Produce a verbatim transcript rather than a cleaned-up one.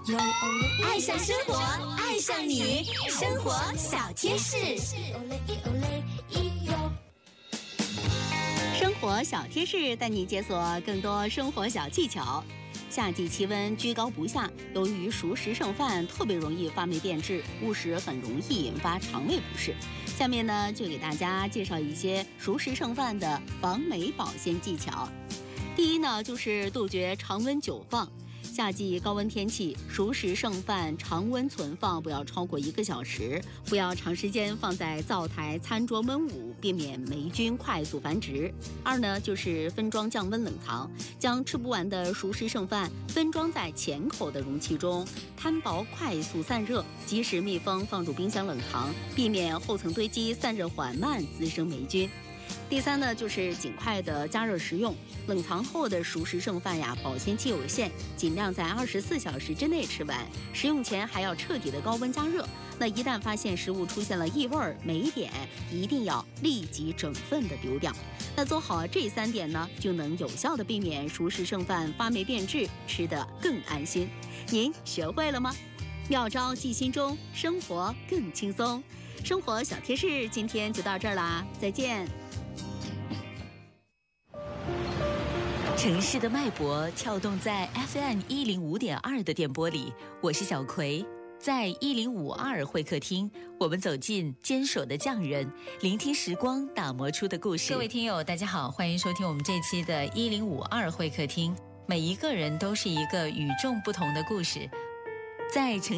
爱上生活，爱上你，生活小贴士。生活小贴士带你解锁更多生活小技巧。夏季气温居高不下，由于熟食剩饭特别容易发霉变质，误食很容易引发肠胃不适。下面呢，就给大家介绍一些熟食剩饭的防霉保鲜技巧。第一呢，就是杜绝常温久放。夏季高温天气，熟食剩饭常温存放不要超过一个小时，不要长时间放在灶台、餐桌焖捂，避免霉菌快速繁殖。二呢，就是分装降温冷藏，将吃不完的熟食剩饭分装在浅口的容器中，摊薄快速散热，及时密封放入冰箱冷藏，避免后层堆积、散热缓慢滋生霉菌。第三呢，就是尽快的加热食用。冷藏后的熟食剩饭呀，保鲜期有限，尽量在二十四小时之内吃完。食用前还要彻底的高温加热。那一旦发现食物出现了异味、霉点，一定要立即整份的丢掉。那做好这三点呢，就能有效的避免熟食剩饭发霉变质，吃得更安心。您学会了吗？妙招记心中，生活更轻松。生活小贴士今天就到这儿啦，再见。 城市的脉搏跳动在 F M 一零五点二的电波里，我是小葵，在一零五二会客厅，我们走进坚守的匠人，聆听时光打磨出的故事。各位听友，大家好，欢迎收听我们这期的一零五二会客厅。每一个人都是一个与众不同的故事，在城